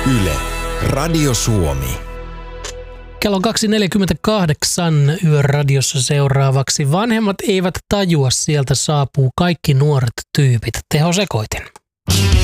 Yle, Radio Suomi. Kello 2.48 Yöradiossa seuraavaksi. Vanhemmat eivät tajua, sieltä saapuu kaikki nuoret tyypit. Tehosekoitin.